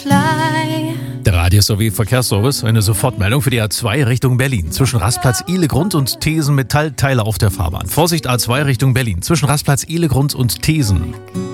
fly. Der Radio-Verkehrsservice, eine Sofortmeldung für die A2 Richtung Berlin. Zwischen Rastplatz Ihlegrund und Thesen Metallteile auf der Fahrbahn. Vorsicht A2 Richtung Berlin. Zwischen Rastplatz Ihlegrund und Thesen.